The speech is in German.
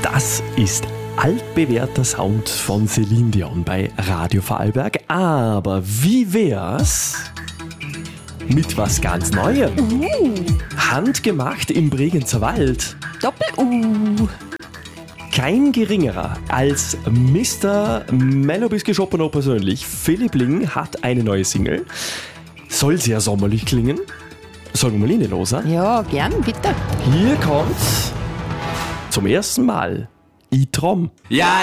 Das ist altbewährter Sound von Celine Dion bei Radio Vorarlberg. Aber wie wär's mit was ganz Neuem? Handgemacht im Bregenzer Wald. Doppel-U. Kein geringerer als Mr. Mellowbiscuit Chopin persönlich. Philipp Ling hat eine neue Single. Soll sehr sommerlich klingen. Sollen wir mal reinhören? Ja, gern, bitte. Hier kommt's zum ersten Mal. I Trom. Ja,